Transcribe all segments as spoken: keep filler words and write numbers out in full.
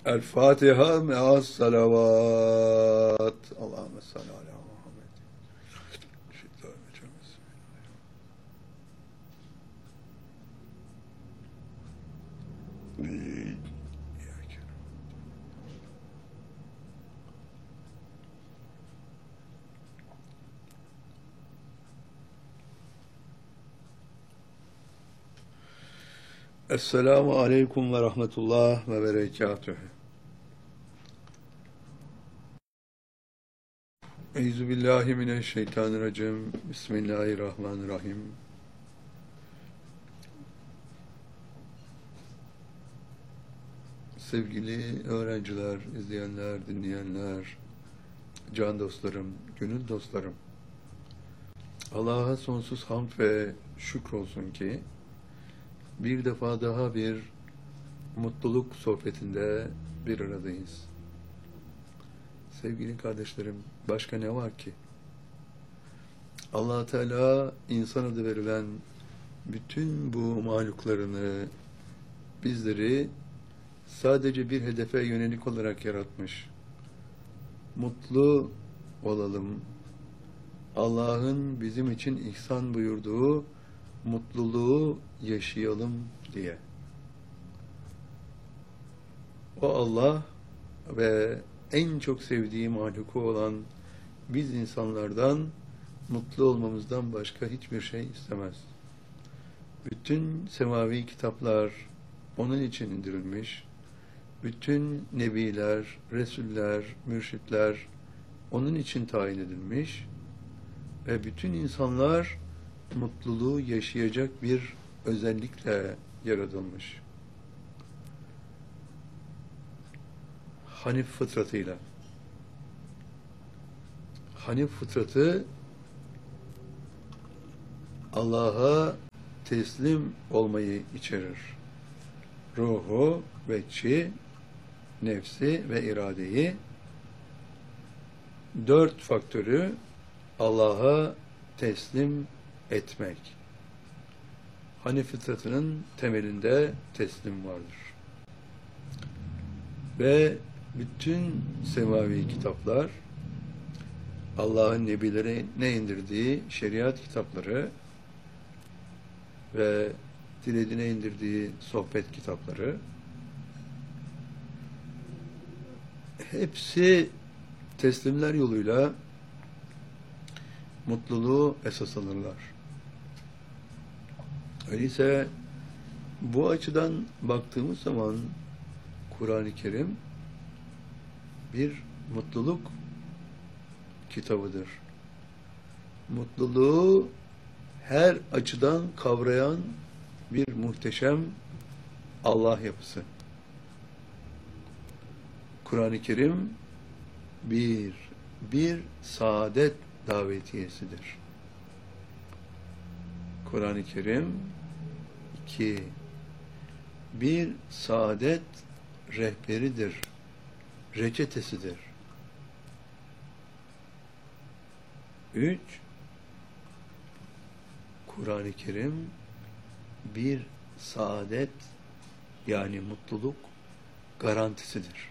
El Fatiha me'as salavat. Allahümme salli ala Muhammed. Esselamu aleyküm ve rahmetullah ve berekatühü. Euzubillahimineşşeytanirracim. Bismillahirrahmanirrahim. Sevgili öğrenciler, izleyenler, dinleyenler, can dostlarım, gönül dostlarım. Allah'a sonsuz hamd ve şükür olsun ki bir defa daha bir mutluluk sohbetinde bir aradayız. Sevgili kardeşlerim, başka ne var ki? Allah Teala insan adı verilen bütün bu mahluklarını, bizleri sadece bir hedefe yönelik olarak yaratmış. Mutlu olalım. Allah'ın bizim için ihsan buyurduğu mutluluğu yaşayalım diye. O Allah ve en çok sevdiği mahluku olan biz insanlardan mutlu olmamızdan başka hiçbir şey istemez. Bütün semavi kitaplar onun için indirilmiş. Bütün nebiler, resuller, mürşitler onun için tayin edilmiş. Ve bütün insanlar mutluluğu yaşayacak bir özellikle yaratılmış. Hanif fıtratıyla. Hanif fıtratı Allah'a teslim olmayı içerir. Ruhu, veçi, nefsi ve iradeyi, dört faktörü Allah'a teslim etmek. Hanif fıtratının temelinde teslim vardır. Ve bütün semavi kitaplar, Allah'ın nebilere ne indirdiği şeriat kitapları ve dilediğine indirdiği sohbet kitapları, hepsi teslimler yoluyla mutluluğu esas alırlar. Öyleyse bu açıdan baktığımız zaman Kur'an-ı Kerim bir mutluluk kitabıdır. Mutluluğu her açıdan kavrayan bir muhteşem Allah yapısı. Kur'an-ı Kerim bir, bir saadet davetiyesidir. Kur'an-ı Kerim iki, bir saadet rehberidir, reçetesidir. Üç, Kur'an-ı Kerim bir saadet yani mutluluk garantisidir.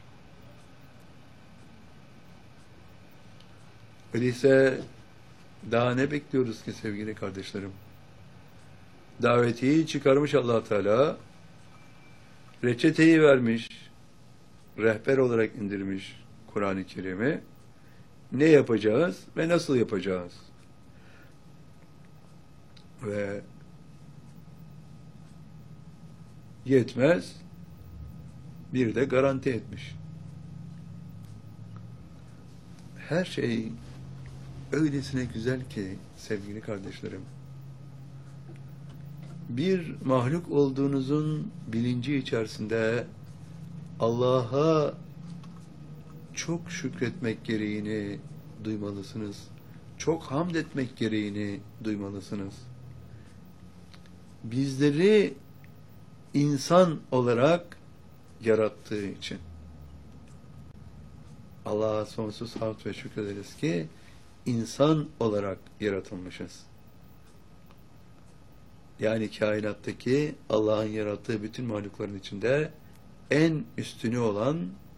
Öyleyse daha ne bekliyoruz ki sevgili kardeşlerim? Davetiyi çıkarmış Allah Teala, reçeteyi vermiş, rehber olarak indirmiş Kur'an-ı Kerim'i. Ne yapacağız ve nasıl yapacağız? Ve yetmez, bir de garanti etmiş. Her şey öylesine güzel ki sevgili kardeşlerim, bir mahluk olduğunuzun bilinci içerisinde Allah'a çok şükretmek gereğini duymalısınız. Çok hamd etmek gereğini duymalısınız. Bizleri insan olarak yarattığı için Allah'a sonsuz hamd ve şükrederiz ki insan olarak yaratılmışız. Yani kainattaki Allah'ın yarattığı bütün mahlukların içinde en üstünü olan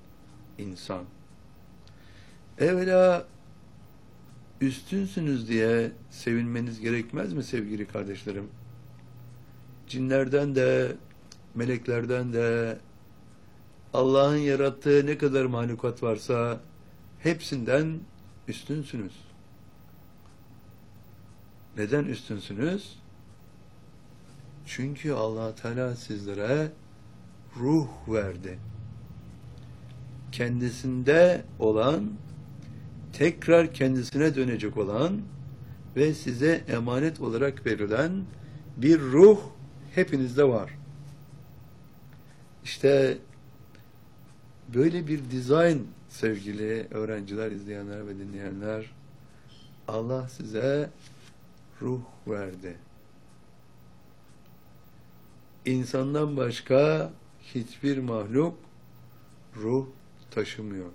insan. Evvela üstünsünüz diye sevinmeniz gerekmez mi sevgili kardeşlerim? Cinlerden de, meleklerden de, Allah'ın yarattığı ne kadar mahlukat varsa hepsinden üstünsünüz. Neden üstünsünüz? Çünkü Allah Teala sizlere ruh verdi. Kendisinde olan, tekrar kendisine dönecek olan ve size emanet olarak verilen bir ruh hepinizde var. İşte böyle bir dizayn sevgili öğrenciler, izleyenler ve dinleyenler, Allah size ruh verdi. İnsandan başka hiçbir mahluk ruh taşımıyor.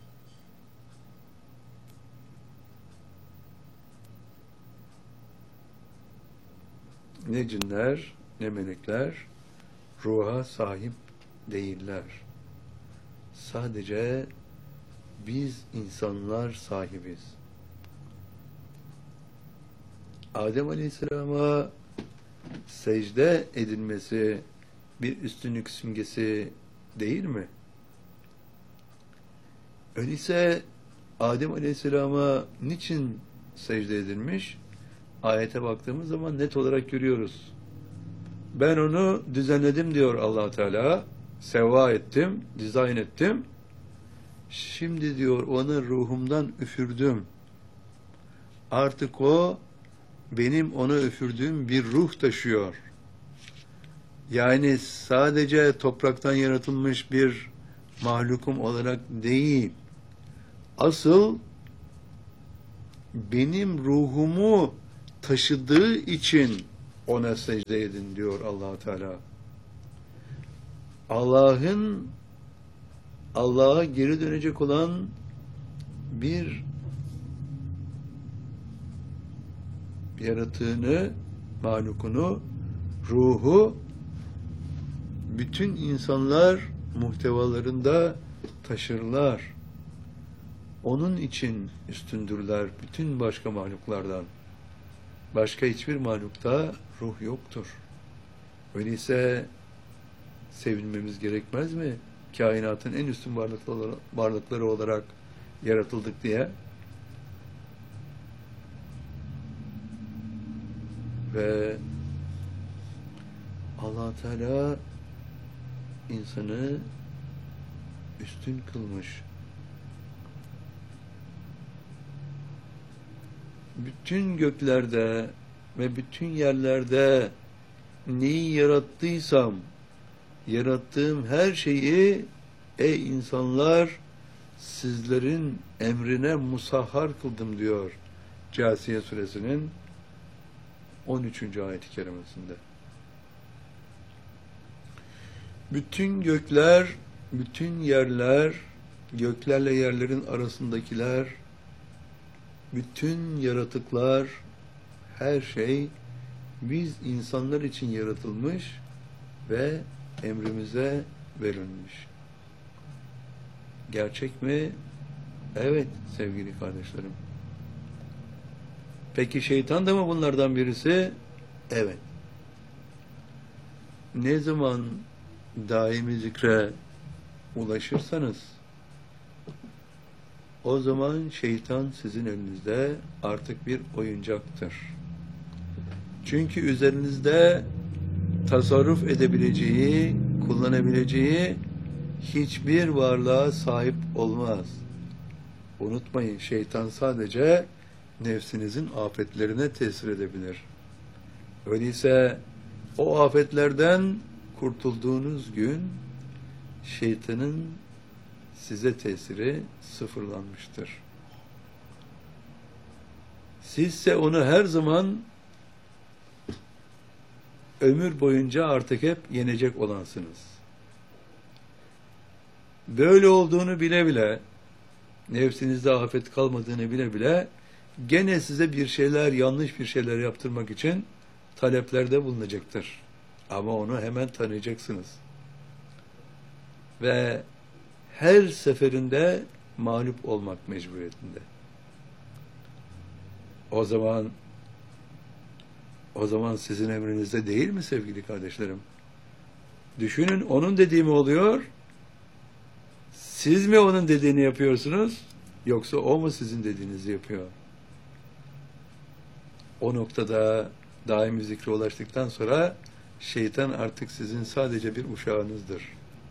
Ne cinler, ne melekler ruha sahip değiller. Sadece biz insanlar sahibiz. Adem Aleyhisselam'a secde edilmesi bir üstünlük simgesi değil mi? Öyleyse Adem Aleyhisselam'a niçin secde edilmiş? Ayete baktığımız zaman net olarak görüyoruz. Ben onu düzenledim diyor Allah Teala. Sevva ettim, dizayn ettim. Şimdi diyor onu ruhumdan üfürdüm. Artık o benim ona üfürdüğüm bir ruh taşıyor. Yani sadece topraktan yaratılmış bir mahlukum olarak değil. Asıl benim ruhumu taşıdığı için ona secde edin diyor Allah Teala. Allah'ın Allah'a geri dönecek olan bir yaratığını, mahlukunu, ruhu bütün insanlar muhtevalarında taşırlar. Onun için üstündürler bütün başka mahluklardan. Başka hiçbir mahlukta ruh yoktur. Öyleyse sevinmemiz gerekmez mi? Kainatın en üstün varlıkları, varlıkları olarak yaratıldık diye. Ve Allah Teala insanı üstün kılmış. Bütün göklerde ve bütün yerlerde neyi yarattıysam, yarattığım her şeyi ey insanlar sizlerin emrine musahhar kıldım diyor Câsiye suresinin on üçüncü ayet-i kerimesinde. Bütün gökler, bütün yerler, göklerle yerlerin arasındakiler, bütün yaratıklar, her şey biz insanlar için yaratılmış ve emrimize verilmiş. Gerçek mi? Evet sevgili kardeşlerim. Peki şeytan da mı bunlardan birisi? Evet. Ne zaman daimi zikre ulaşırsanız o zaman şeytan sizin elinizde artık bir oyuncaktır. Çünkü üzerinizde tasarruf edebileceği, kullanabileceği hiçbir varlığa sahip olmaz. Unutmayın, şeytan sadece nefsinizin afetlerine tesir edebilir. Öyleyse o afetlerden kurtulduğunuz gün şeytanın size tesiri sıfırlanmıştır. Sizse onu her zaman ömür boyunca artık hep yenecek olansınız. Böyle olduğunu bile bile, nefsinizde afet kalmadığını bile bile, gene size bir şeyler, yanlış bir şeyler yaptırmak için taleplerde bulunacaktır. Ama onu hemen tanıyacaksınız. Ve her seferinde mağlup olmak mecburiyetinde. O zaman o zaman sizin emrinizde değil mi sevgili kardeşlerim? Düşünün, onun dediği mi oluyor? Siz mi onun dediğini yapıyorsunuz? Yoksa o mu sizin dediğinizi yapıyor? O noktada daimi zikre ulaştıktan sonra şeytan artık sizin sadece bir uşağınızdır.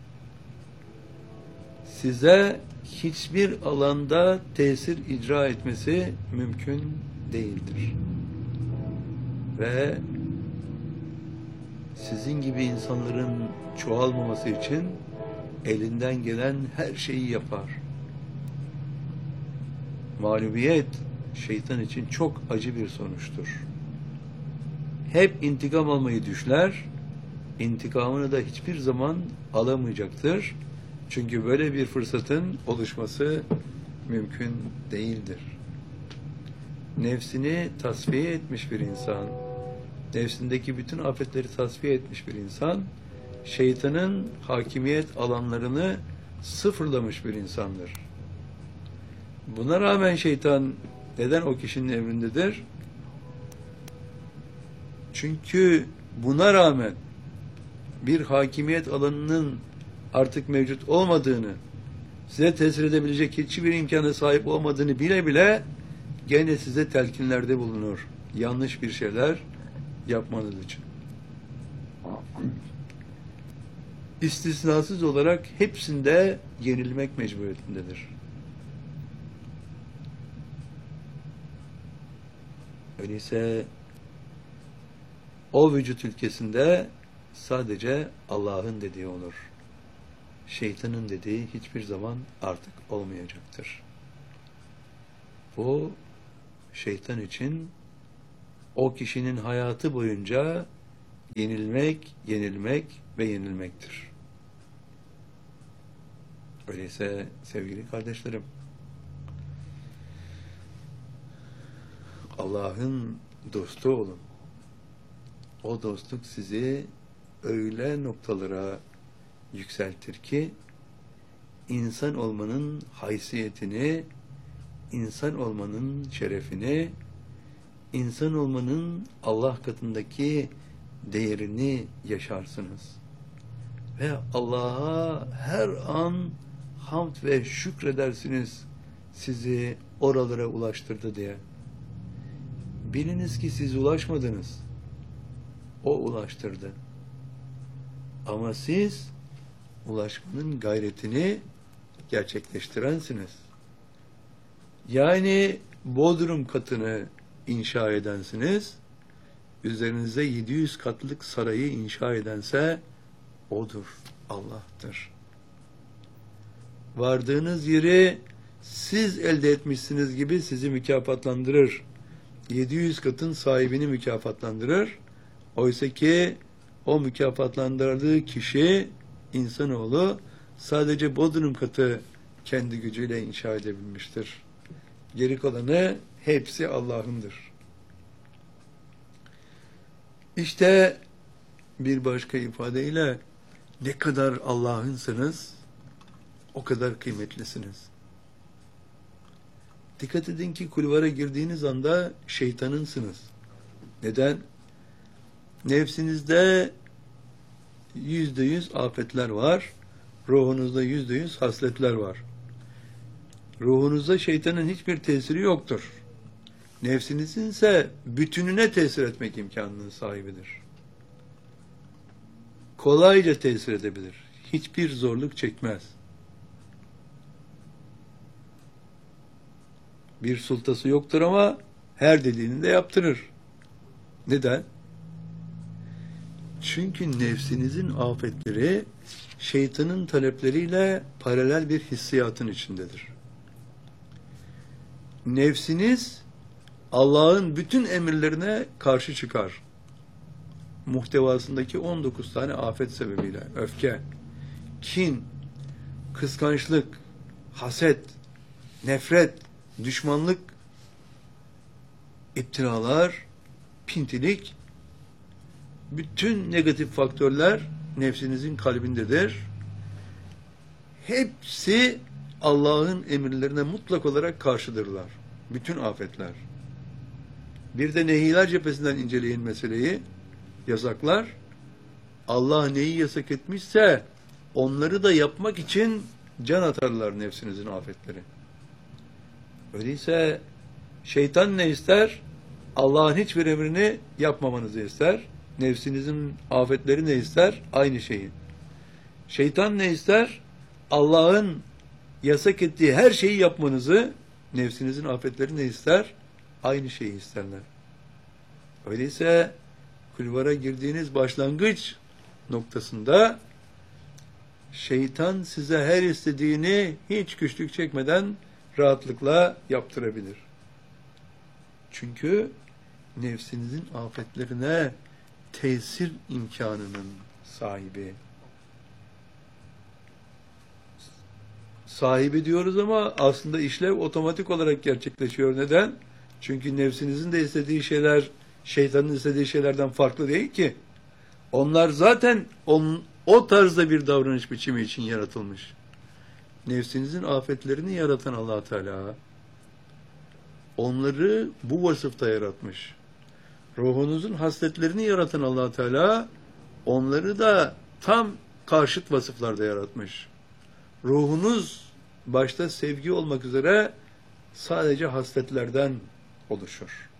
Size hiçbir alanda tesir icra etmesi mümkün değildir. Ve sizin gibi insanların çoğalmaması için elinden gelen her şeyi yapar. Mağlubiyet şeytan için çok acı bir sonuçtur. Hep intikam almayı düşler, intikamını da hiçbir zaman alamayacaktır. Çünkü böyle bir fırsatın oluşması mümkün değildir. Nefsini tasfiye etmiş bir insan, nefsindeki bütün afetleri tasfiye etmiş bir insan, şeytanın hakimiyet alanlarını sıfırlamış bir insandır. Buna rağmen şeytan neden o kişinin emrindedir? Çünkü buna rağmen bir hakimiyet alanının artık mevcut olmadığını, size tesir edebilecek hiçbir imkana sahip olmadığını bile bile gene size telkinlerde bulunur. Yanlış bir şeyler yapmanız için. İstisnasız olarak hepsinde yenilmek mecburiyetindedir. Öyleyse o vücut ülkesinde sadece Allah'ın dediği olur. Şeytanın dediği hiçbir zaman artık olmayacaktır. Bu şeytan için o kişinin hayatı boyunca yenilmek, yenilmek ve yenilmektir. Öyleyse sevgili kardeşlerim, Allah'ın dostu olun. O dostluk sizi öyle noktalara yükseltir ki insan olmanın haysiyetini, insan olmanın şerefini, insan olmanın Allah katındaki değerini yaşarsınız. Ve Allah'a her an hamd ve şükredersiniz sizi oralara ulaştırdı diye. Biliniz ki siz ulaşmadınız. O ulaştırdı. Ama siz ulaşmanın gayretini gerçekleştirensiniz. Yani Bodrum katını inşa edensiniz, üzerinize yedi yüz katlık sarayı inşa edense odur, Allah'tır. Vardığınız yeri siz elde etmişsiniz gibi sizi mükafatlandırır. yedi yüz katın sahibini mükafatlandırır. Oysa ki o mükafatlandırdığı kişi, insanoğlu, sadece Bodrum katı kendi gücüyle inşa edebilmiştir. Geri kalanı hepsi Allah'ındır. İşte bir başka ifadeyle ne kadar Allah'ınsınız, o kadar kıymetlisiniz. Dikkat edin ki kulvara girdiğiniz anda şeytanınsınız. Neden? Nefsinizde yüzde yüz afetler var, ruhunuzda yüzde yüz hasletler var. Ruhunuzda şeytanın hiçbir tesiri yoktur. Nefsinizin ise bütününe tesir etmek imkanının sahibidir. Kolayca tesir edebilir. Hiçbir zorluk çekmez. Bir sultası yoktur ama her dediğini de yaptırır. Neden? Çünkü nefsinizin afetleri şeytanın talepleriyle paralel bir hissiyatın içindedir. Nefsiniz Allah'ın bütün emirlerine karşı çıkar. Muhtevasındaki on dokuz tane afet sebebiyle öfke, kin, kıskançlık, haset, nefret, düşmanlık, iptiralar, pintilik, bütün negatif faktörler nefsinizin kalbindedir. hepsi Allah'ın emirlerine mutlak olarak karşıdırlar. Bütün afetler. Bir de nehiler cephesinden inceleyin meseleyi. Yasaklar. Allah neyi yasak etmişse onları da yapmak için can atarlar nefsinizin afetleri. Öyleyse şeytan ne ister? Allah'ın hiçbir emrini yapmamanızı ister. Nefsinizin afetleri ne ister? Aynı şeyi. Şeytan ne ister? Allah'ın yasak ettiği her şeyi yapmanızı, nefsinizin afetleri ne ister? Aynı şeyi isterler. Öyleyse kulvara girdiğiniz başlangıç noktasında şeytan size her istediğini hiç güçlük çekmeden rahatlıkla yaptırabilir. Çünkü nefsinizin afetlerine tesir imkanının sahibi. Sahibi diyoruz ama aslında işlev otomatik olarak gerçekleşiyor. Neden? Çünkü nefsinizin de istediği şeyler şeytanın istediği şeylerden farklı değil ki. Onlar zaten on, o tarzda bir davranış biçimi için yaratılmış. Nefsinizin afetlerini yaratan Allah Teala onları bu vasıfta yaratmış. Ruhunuzun hasletlerini yaratan Allah Teala onları da tam karşıt vasıflarda yaratmış. Ruhunuz başta sevgi olmak üzere sadece hasletlerden oluşur.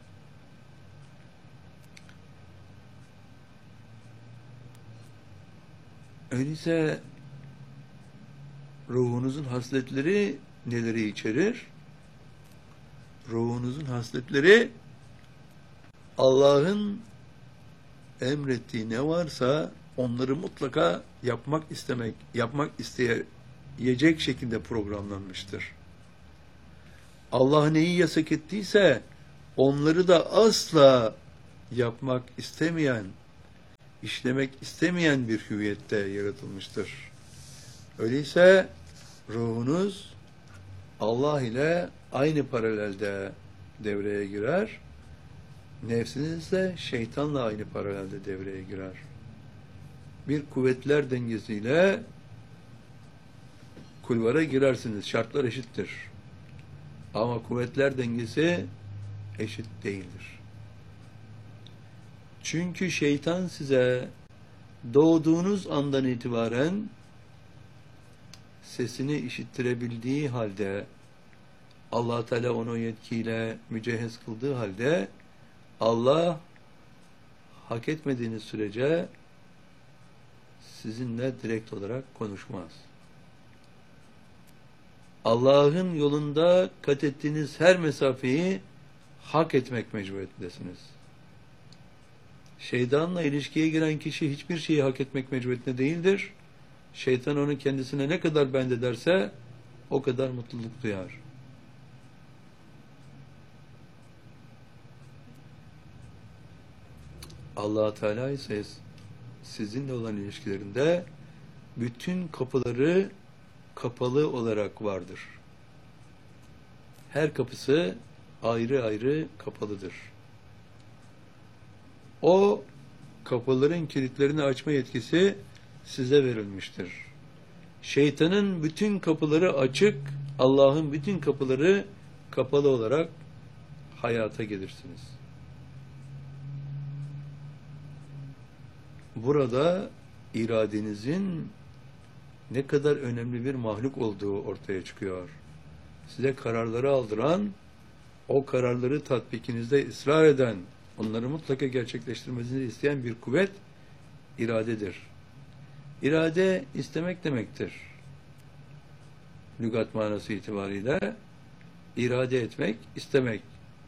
Öyleyse ruhunuzun hasletleri neleri içerir? Ruhunuzun hasletleri Allah'ın emrettiği ne varsa onları mutlaka yapmak istemek, yapmak isteyecek şekilde programlanmıştır. Allah neyi yasak ettiyse onları da asla yapmak istemeyen, işlemek istemeyen bir hüviyette yaratılmıştır. Öyleyse ruhunuz Allah ile aynı paralelde devreye girer, nefsiniz de şeytanla aynı paralelde devreye girer. Bir kuvvetler dengesiyle kulvara girersiniz. Şartlar eşittir. Ama kuvvetler dengesi eşit değildir. Çünkü şeytan size doğduğunuz andan itibaren sesini işittirebildiği halde, Allah Teala onu yetkiyle mücehhez kıldığı halde, Allah hak etmediğiniz sürece sizinle direkt olarak konuşmaz. Allah'ın yolunda kat ettiğiniz her mesafeyi hak etmek mecburiyetindesiniz. Şeytanla ilişkiye giren kişi hiçbir şeyi hak etmek mecburiyetinde değildir. Şeytan onu kendisine ne kadar bendederse o kadar mutluluk duyar. Allah Teala ise sizinle olan ilişkilerinde bütün kapıları kapalı olarak vardır. Her kapısı ayrı ayrı kapalıdır. O kapıların kilitlerini açma yetkisi size verilmiştir. Şeytanın bütün kapıları açık, Allah'ın bütün kapıları kapalı olarak hayata gelirsiniz. Burada iradenizin ne kadar önemli bir mahluk olduğu ortaya çıkıyor. Size kararları aldıran, o kararları tatbikinizde ısrar eden, onları mutlaka gerçekleştirmenizi isteyen bir kuvvet iradedir. İrade istemek demektir. Lügat manası itibariyle irade etmek, istemek.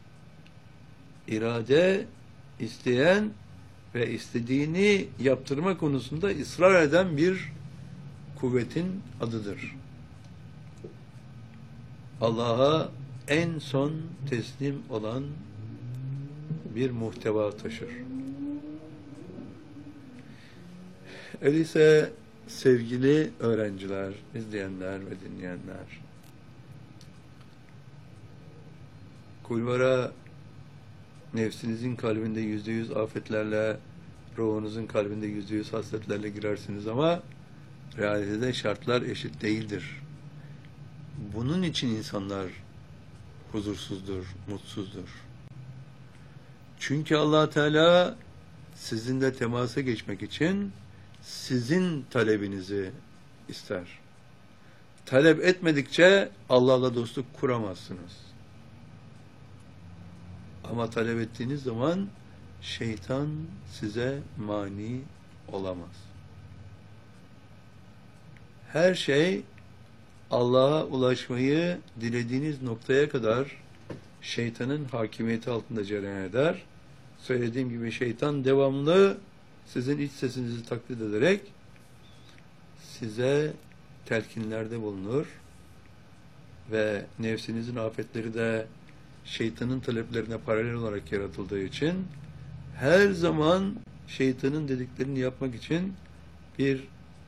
İrade isteyen ve istediğini yaptırma konusunda ısrar eden bir kuvvetin adıdır. Allah'a en son teslim olan bir muhteva taşır. Öyleyse sevgili öğrenciler, izleyenler ve dinleyenler, kulvara nefsinizin kalbinde yüzde yüz afetlerle, ruhunuzun kalbinde yüzde yüz hasletlerle girersiniz ama Realitede şartlar eşit değildir. Bunun için insanlar huzursuzdur, mutsuzdur. Çünkü Allah Teala sizinle temasa geçmek için sizin talebinizi ister. Talep etmedikçe Allah'la dostluk kuramazsınız. Ama talep ettiğiniz zaman şeytan size mani olamaz. Her şey Allah'a ulaşmayı dilediğiniz noktaya kadar şeytanın hakimiyeti altında cereyan eder. Söylediğim gibi şeytan devamlı sizin iç sesinizi taklit ederek size telkinlerde bulunur ve nefsinizin afetleri de şeytanın taleplerine paralel olarak yaratıldığı için her zaman şeytanın dediklerini yapmak için bir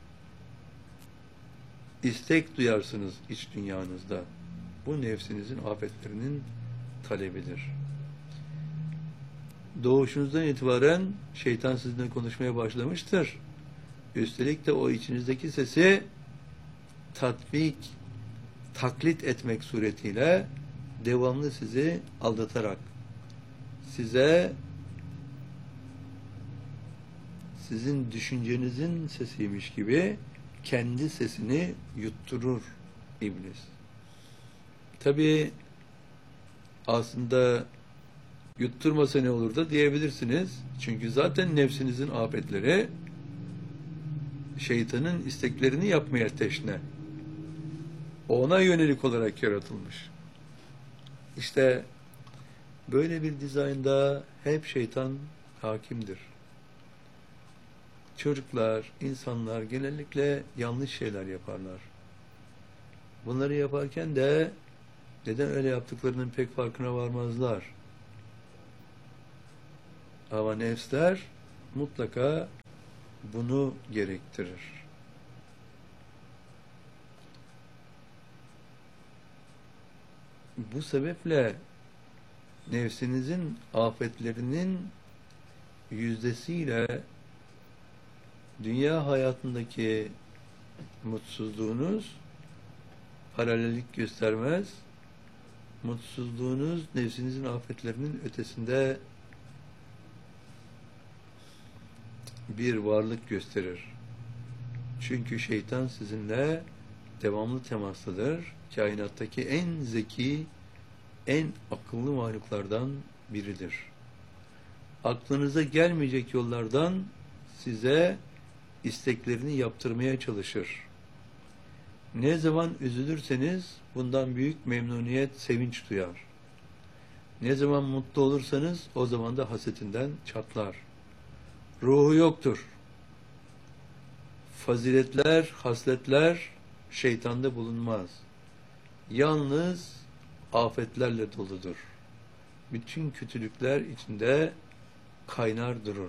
istek duyarsınız iç dünyanızda. Bu nefsinizin afetlerinin talebidir. Doğuşunuzdan itibaren şeytan sizinle konuşmaya başlamıştır. Üstelik de o içinizdeki sesi tatbik, taklit etmek suretiyle devamlı sizi aldatarak size sizin düşüncenizin sesiymiş gibi kendi sesini yutturur iblis. Tabii aslında yutturmasa ne olur da diyebilirsiniz. Çünkü zaten nefsinizin afetleri şeytanın isteklerini yapmaya teşne. Ona yönelik olarak yaratılmış. İşte böyle bir dizaynda hep şeytan hakimdir. Çocuklar, insanlar genellikle yanlış şeyler yaparlar. Bunları yaparken de neden öyle yaptıklarının pek farkına varmazlar. Ama nefsler mutlaka bunu gerektirir. Bu sebeple nefsinizin afetlerinin yüzdesiyle dünya hayatındaki mutsuzluğunuz paralellik göstermez. Mutsuzluğunuz nefsinizin afetlerinin ötesinde bir varlık gösterir. Çünkü şeytan sizinle devamlı temastadır. Kainattaki en zeki, en akıllı mahluklardan biridir. Aklınıza gelmeyecek yollardan size isteklerini yaptırmaya çalışır. Ne zaman üzülürseniz bundan büyük memnuniyet, sevinç duyar. Ne zaman mutlu olursanız o zaman da hasetinden çatlar. Ruhu yoktur. Faziletler, hasletler şeytanda bulunmaz. Yalnız afetlerle doludur. Bütün kötülükler içinde kaynar durur.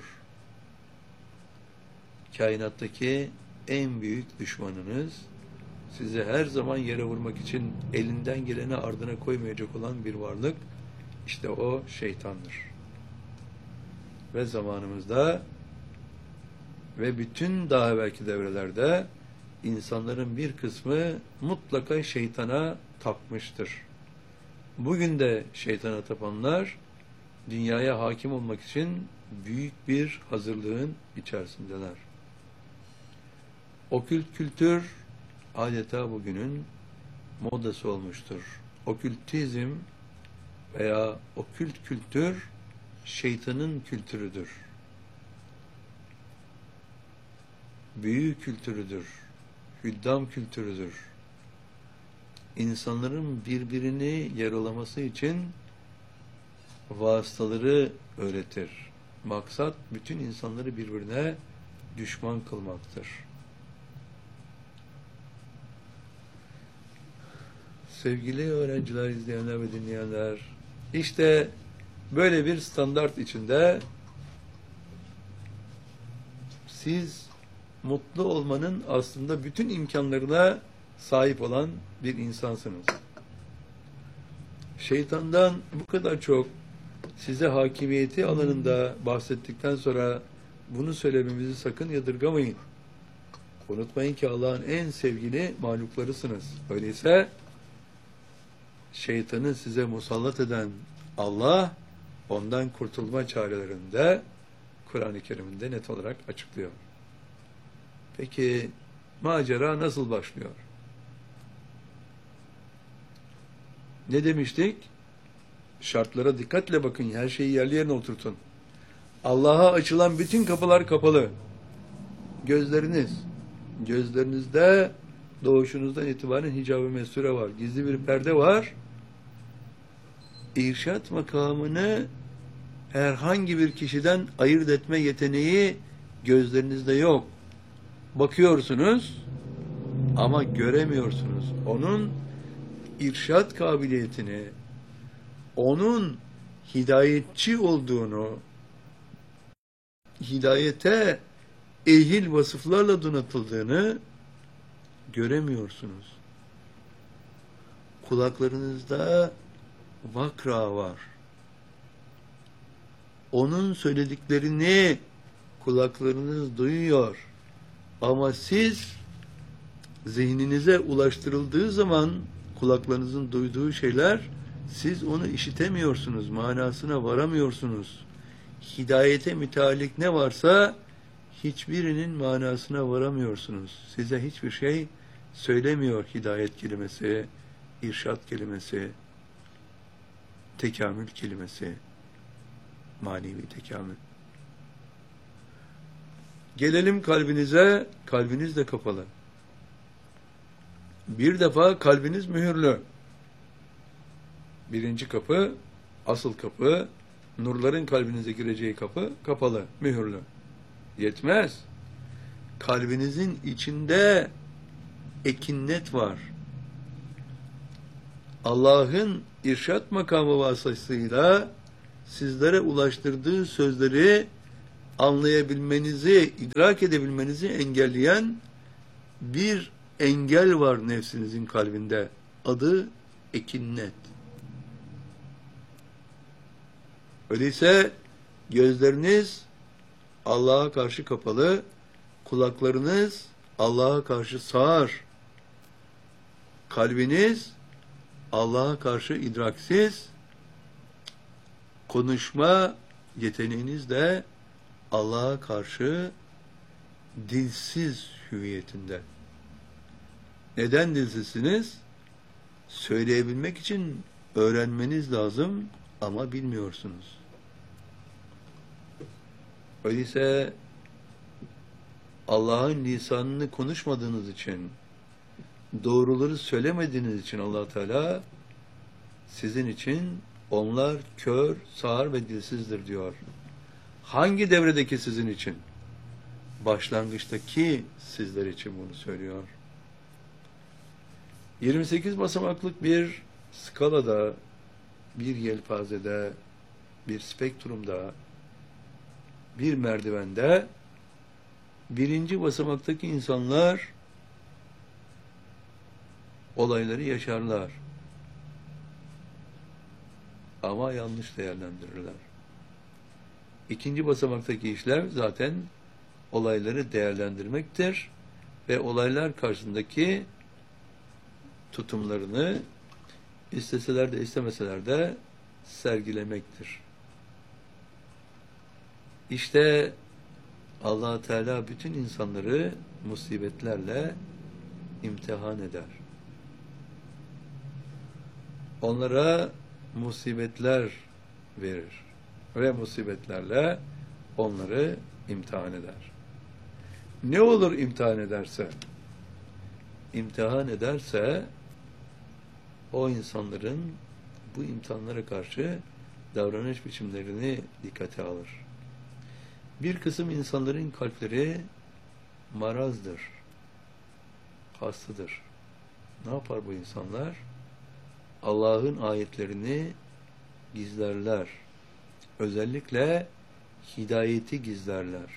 Kainattaki en büyük düşmanınız, sizi her zaman yere vurmak için elinden geleni ardına koymayacak olan bir varlık, işte o şeytandır. Ve zamanımızda ve bütün daha evvelki devrelerde insanların bir kısmı mutlaka şeytana tapmıştır. Bugün de şeytana tapanlar dünyaya hakim olmak için büyük bir hazırlığın içerisindeler. Okült kültür adeta bugünün modası olmuştur. Okültizm veya okült kültür şeytanın kültürüdür. Büyü kültürüdür. Hüddam kültürüdür. İnsanların birbirini yaralaması için vasıtaları öğretir. Maksat bütün insanları birbirine düşman kılmaktır. Sevgili öğrenciler, izleyenler ve dinleyenler, işte böyle bir standart içinde siz mutlu olmanın aslında bütün imkanlarına sahip olan bir insansınız. Şeytandan bu kadar çok size hakimiyeti alanında bahsettikten sonra bunu söylememizi sakın yadırgamayın. Unutmayın ki Allah'ın en sevgili mahluklarısınız. Öyleyse şeytanı size musallat eden Allah, ondan kurtulma çarelerinde Kur'an-ı Kerim'de net olarak açıklıyor. Peki macera nasıl başlıyor? Ne demiştik? Şartlara dikkatle bakın, her şeyi yerli yerine oturtun. Allah'a açılan bütün kapılar kapalı. Gözleriniz, gözlerinizde doğuşunuzdan itibaren hicab-ı mesture var. Gizli bir perde var. İrşad makamını herhangi bir kişiden ayırt etme yeteneği gözlerinizde yok. Bakıyorsunuz ama göremiyorsunuz. Onun irşad kabiliyetini, onun hidayetçi olduğunu, hidayete ehil vasıflarla donatıldığını göremiyorsunuz. Kulaklarınızda vakra var. Onun söylediklerini kulaklarınız duyuyor. Ama siz zihninize ulaştırıldığı zaman kulaklarınızın duyduğu şeyler, siz onu işitemiyorsunuz, manasına varamıyorsunuz. Hidayete müteallik ne varsa hiçbirinin manasına varamıyorsunuz. Size hiçbir şey söylemiyor hidayet kelimesi, irşad kelimesi, tekamül kelimesi, manevi tekamül. Gelelim kalbinize, kalbiniz de kapalı. Bir defa kalbiniz mühürlü. Birinci kapı, asıl kapı, nurların kalbinize gireceği kapı kapalı, mühürlü. Yetmez. Kalbinizin içinde ekinnet var. Allah'ın irşad makamı vasıtasıyla sizlere ulaştırdığı sözleri anlayabilmenizi, idrak edebilmenizi engelleyen bir engel var nefsinizin kalbinde. Adı ekinnet. Öyleyse gözleriniz Allah'a karşı kapalı, kulaklarınız Allah'a karşı sağır, kalbiniz Allah'a karşı idraksiz, konuşma yeteneğiniz de Allah'a karşı dilsiz hüviyetinde. Neden dilsizsiniz? Söyleyebilmek için öğrenmeniz lazım ama bilmiyorsunuz. Öyleyse Allah'ın lisanını konuşmadığınız için, doğruları söylemediğiniz için Allah Teala sizin için onlar kör, sağır ve dilsizdir diyor. Hangi devredeki sizin için? Başlangıçtaki sizler için bunu söylüyor. yirmi sekiz basamaklık bir skalada, bir yelpazede, bir spektrumda, bir merdivende birinci basamaktaki insanlar olayları yaşarlar. Ama yanlış değerlendirirler. İkinci basamaktaki işler zaten olayları değerlendirmektir ve olaylar karşısındaki tutumlarını isteseler de istemeseler de sergilemektir. İşte Allah Teala bütün insanları musibetlerle imtihan eder. Onlara musibetler verir ve musibetlerle onları imtihan eder. Ne olur imtihan ederse? İmtihan ederse o insanların bu imtihanlara karşı davranış biçimlerini dikkate alır. Bir kısım insanların kalpleri marazdır, hastadır. Ne yapar bu insanlar? Allah'ın ayetlerini gizlerler. Özellikle hidayeti gizlerler.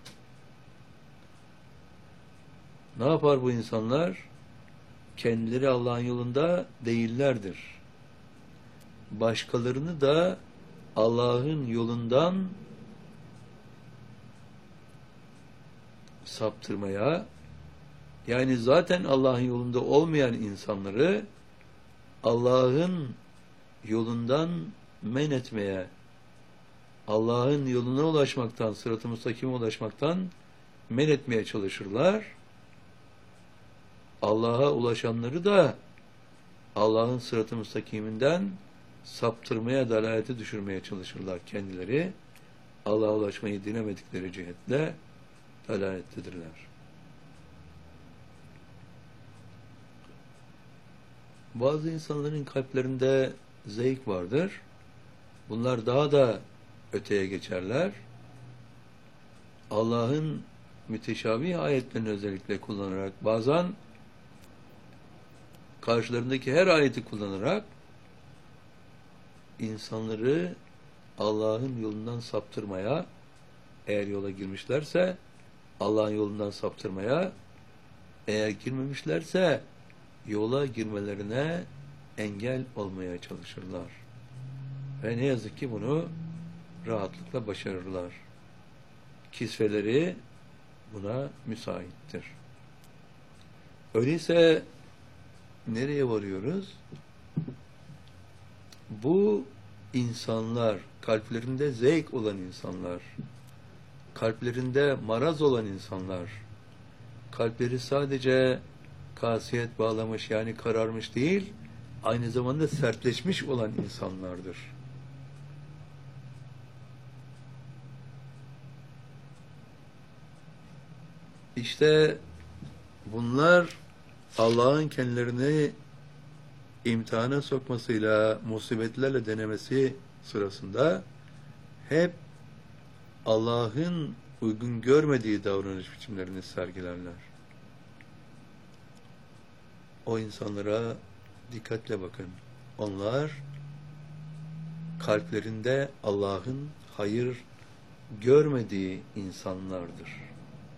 Ne yapar bu insanlar? Kendileri Allah'ın yolunda değillerdir. Başkalarını da Allah'ın yolundan saptırmaya, Yani zaten Allah'ın yolunda olmayan insanları Allah'ın yolundan men etmeye, Allah'ın yoluna ulaşmaktan, sırat-ı müstakime ulaşmaktan men etmeye çalışırlar. Allah'a ulaşanları da Allah'ın sırat-ı müstakiminden saptırmaya, dalalete düşürmeye çalışırlar kendileri. Allah'a ulaşmayı dilemedikleri cihetle dalalettedirler. Bazı insanların kalplerinde zevk vardır. Bunlar daha da öteye geçerler. Allah'ın müteşabih ayetlerini özellikle kullanarak, bazen karşılarındaki her ayeti kullanarak insanları Allah'ın yolundan saptırmaya, eğer yola girmişlerse Allah'ın yolundan saptırmaya, eğer girmemişlerse yola girmelerine engel olmaya çalışırlar. Ve ne yazık ki bunu rahatlıkla başarırlar. Kisveleri buna müsaittir. Öyleyse nereye varıyoruz? Bu insanlar, kalplerinde zevk olan insanlar, kalplerinde maraz olan insanlar, kalpleri sadece kasiyet bağlamış, yani kararmış değil, aynı zamanda sertleşmiş olan insanlardır. İşte bunlar Allah'ın kendilerini imtihana sokmasıyla, musibetlerle denemesi sırasında hep Allah'ın uygun görmediği davranış biçimlerini sergilerler. O insanlara dikkatle bakın. Onlar kalplerinde Allah'ın hayır görmediği insanlardır.